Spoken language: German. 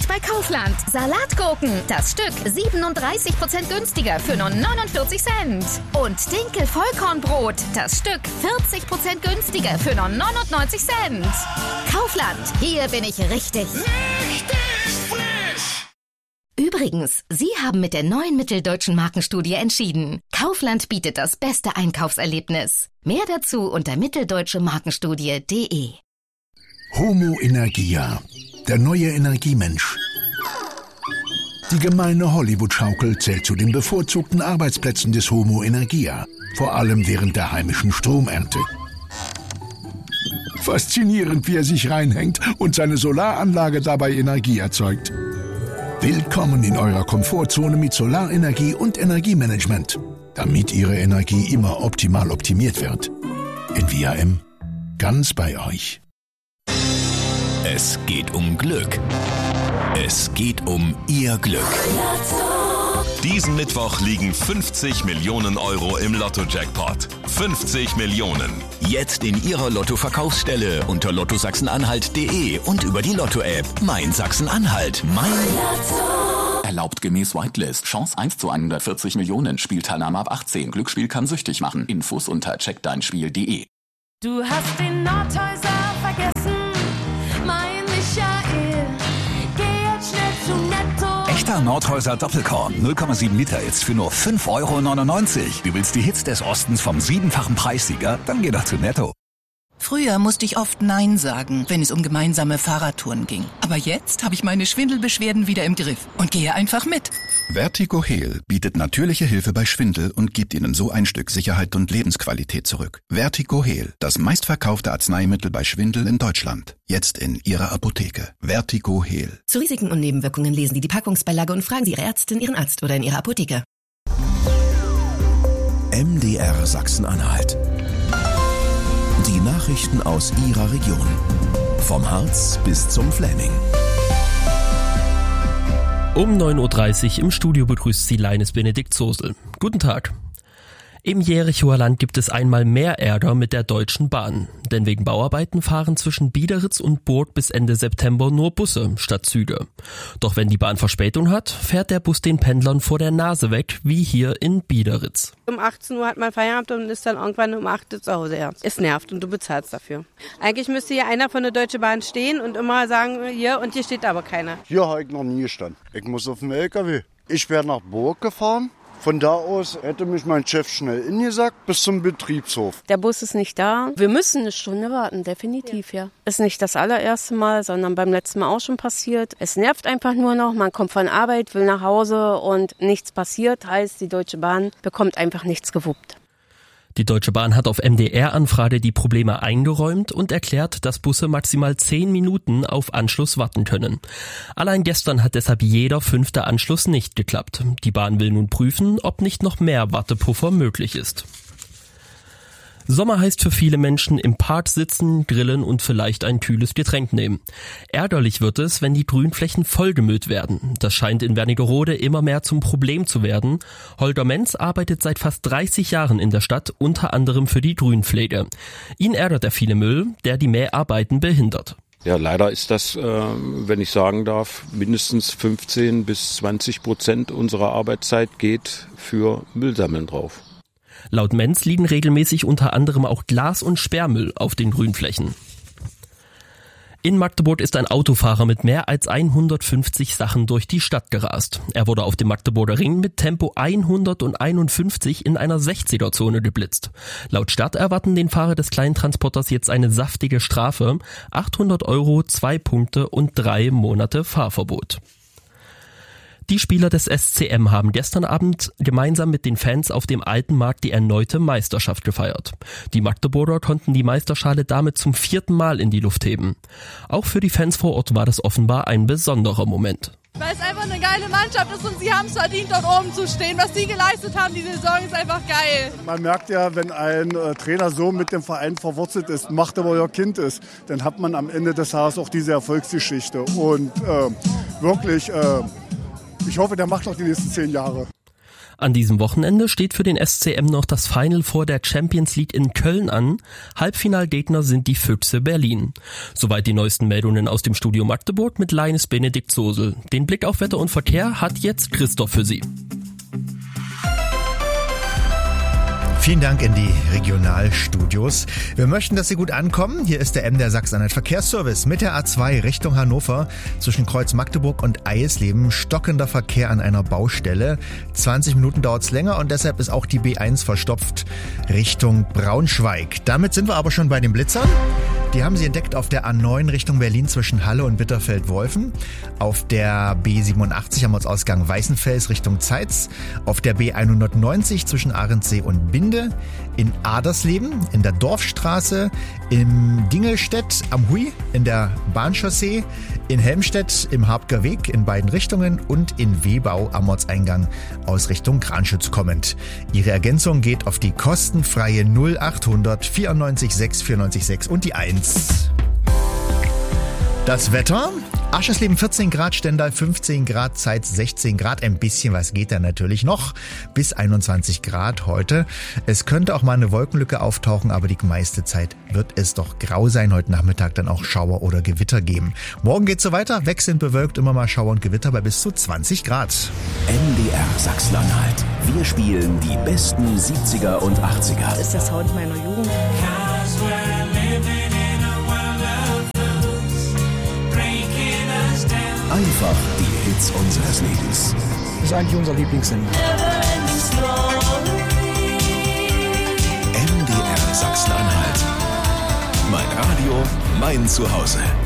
bei Kaufland. Salatgurken, das Stück 37% günstiger für nur 49 Cent. Und Dinkel-Vollkornbrot, das Stück 40% günstiger für nur 99 Cent. Kaufland, hier bin ich richtig. Richtig frisch! Übrigens, Sie haben mit der neuen Mitteldeutschen Markenstudie entschieden. Kaufland bietet das beste Einkaufserlebnis. Mehr dazu unter mitteldeutschemarkenstudie.de. Homo Energia, der neue Energiemensch. Die gemeine Hollywood-Schaukel zählt zu den bevorzugten Arbeitsplätzen des Homo Energia, vor allem während der heimischen Stromernte. Faszinierend, wie er sich reinhängt und seine Solaranlage dabei Energie erzeugt. Willkommen in eurer Komfortzone mit Solarenergie und Energiemanagement, damit Ihre Energie immer optimal optimiert wird. NVAM, ganz bei euch. Es geht um Glück. Es geht um Ihr Glück. Diesen Mittwoch liegen 50 Millionen Euro im Lotto-Jackpot. 50 Millionen. Jetzt in Ihrer Lotto-Verkaufsstelle unter lottosachsen-anhalt.de und über die Lotto-App. Mein Sachsen-Anhalt. Mein Lotto. Erlaubt gemäß Whitelist. Chance 1 zu 140 Millionen. Spielteilnahme ab 18. Glücksspiel kann süchtig machen. Infos unter checkdeinspiel.de. Du hast den Nordhäuser vergessen, mein Michael. Geh jetzt schnell zu Netto. Echter Nordhäuser Doppelkorn, 0,7 Liter jetzt für nur 5,99 €. Du willst die Hits des Ostens vom 7-fachen Preissieger? Dann geh doch zu Netto. Früher musste ich oft Nein sagen, wenn es um gemeinsame Fahrradtouren ging. Aber jetzt habe ich meine Schwindelbeschwerden wieder im Griff und gehe einfach mit. Vertigo Heal bietet natürliche Hilfe bei Schwindel und gibt Ihnen so ein Stück Sicherheit und Lebensqualität zurück. Vertigo Heal, das meistverkaufte Arzneimittel bei Schwindel in Deutschland. Jetzt in Ihrer Apotheke. Vertigo Heal. Zu Risiken und Nebenwirkungen lesen Sie die Packungsbeilage und fragen Sie Ihre Ärztin, Ihren Arzt oder in Ihrer Apotheke. MDR Sachsen-Anhalt. Die Nachrichten aus Ihrer Region. Vom Harz bis zum Fläming. Um 9.30 Uhr im Studio begrüßt Sie Leines Benedikt Sosel. Guten Tag. Im Jerichower Land gibt es einmal mehr Ärger mit der Deutschen Bahn. Denn wegen Bauarbeiten fahren zwischen Biederitz und Burg bis Ende September nur Busse statt Züge. Doch wenn die Bahn Verspätung hat, fährt der Bus den Pendlern vor der Nase weg, wie hier in Biederitz. Um 18 Uhr hat man Feierabend und ist dann irgendwann um 8 Uhr zu Hause. Ja. Es nervt und du bezahlst dafür. Eigentlich müsste hier einer von der Deutschen Bahn stehen und immer sagen, hier, und hier steht aber keiner. Hier habe ich noch nie gestanden. Ich muss auf dem LKW. Ich wäre nach Burg gefahren. Von da aus hätte mich mein Chef schnell ingesackt bis zum Betriebshof. Der Bus ist nicht da. Wir müssen eine Stunde warten, definitiv, ja. Ist nicht das allererste Mal, sondern beim letzten Mal auch schon passiert. Es nervt einfach nur noch. Man kommt von Arbeit, will nach Hause und nichts passiert. Heißt, die Deutsche Bahn bekommt einfach nichts gewuppt. Die Deutsche Bahn hat auf MDR-Anfrage die Probleme eingeräumt und erklärt, dass Busse maximal 10 Minuten auf Anschluss warten können. Allein gestern hat deshalb jeder 5. Anschluss nicht geklappt. Die Bahn will nun prüfen, ob nicht noch mehr Wartepuffer möglich ist. Sommer heißt für viele Menschen im Park sitzen, grillen und vielleicht ein kühles Getränk nehmen. Ärgerlich wird es, wenn die Grünflächen vollgemüllt werden. Das scheint in Wernigerode immer mehr zum Problem zu werden. Holger Menz arbeitet seit fast 30 Jahren in der Stadt, unter anderem für die Grünpflege. Ihn ärgert der viele Müll, der die Mäharbeiten behindert. Ja, leider ist das, wenn ich sagen darf, mindestens 15-20% unserer Arbeitszeit geht für Müllsammeln drauf. Laut Menz liegen regelmäßig unter anderem auch Glas- und Sperrmüll auf den Grünflächen. In Magdeburg ist ein Autofahrer mit mehr als 150 Sachen durch die Stadt gerast. Er wurde auf dem Magdeburger Ring mit Tempo 151 in einer 60er-Zone geblitzt. Laut Stadt erwarten den Fahrer des Kleintransporters jetzt eine saftige Strafe, 800 €, 2 Punkte und 3 Monate Fahrverbot. Die Spieler des SCM haben gestern Abend gemeinsam mit den Fans auf dem Alten Markt die erneute Meisterschaft gefeiert. Die Magdeburger konnten die Meisterschale damit zum 4. Mal in die Luft heben. Auch für die Fans vor Ort war das offenbar ein besonderer Moment. Weil es einfach eine geile Mannschaft ist und sie haben es verdient, dort oben zu stehen. Was sie geleistet haben, die Saison ist einfach geil. Man merkt ja, wenn ein Trainer so mit dem Verein verwurzelt ist, Magdeburger Kind ist, dann hat man am Ende des Tages auch diese Erfolgsgeschichte. Und wirklich... ich hoffe, der macht noch die nächsten 10 Jahre. An diesem Wochenende steht für den SCM noch das Final Four der Champions League in Köln an. Halbfinalgegner sind die Füchse Berlin. Soweit die neuesten Meldungen aus dem Studio Magdeburg mit Leines Benedikt Sosel. Den Blick auf Wetter und Verkehr hat jetzt Christoph für Sie. Vielen Dank in die Regionalstudios. Wir möchten, dass Sie gut ankommen. Hier ist der MDR Sachsen-Anhalt Verkehrsservice mit der A2 Richtung Hannover. Zwischen Kreuz Magdeburg und Eisleben stockender Verkehr an einer Baustelle. 20 Minuten dauert's länger und deshalb ist auch die B1 verstopft Richtung Braunschweig. Damit sind wir aber schon bei den Blitzern. Die haben Sie entdeckt auf der A9 Richtung Berlin zwischen Halle und Bitterfeld-Wolfen. Auf der B87 am Ortsausgang Weißenfels Richtung Zeitz. Auf der B190 zwischen Ahrensee und Binde. In Adersleben, in der Dorfstraße, in Dingelstedt am Huy, in der Bahnchaussee, in Helmstedt im Habger Weg in beiden Richtungen und in Wehbau am Ortseingang aus Richtung Kranschütz kommend. Ihre Ergänzung geht auf die kostenfreie 0800 94 6 94 6 und die 1. Das Wetter: Aschersleben 14 Grad, Stendal 15 Grad, Zeitz 16 Grad. Ein bisschen was geht da natürlich noch. Bis 21 Grad heute. Es könnte auch mal eine Wolkenlücke auftauchen, aber die meiste Zeit wird es doch grau sein. Heute Nachmittag dann auch Schauer oder Gewitter geben. Morgen geht's so weiter. Wechselnd bewölkt, immer mal Schauer und Gewitter bei bis zu 20 Grad. MDR Sachsen-Anhalt. Wir spielen die besten 70er und 80er. Das ist der Sound meiner Jugend. Einfach die Hits unseres Lebens. Das ist eigentlich unser Lieblingssender. MDR Sachsen-Anhalt. Mein Radio, mein Zuhause.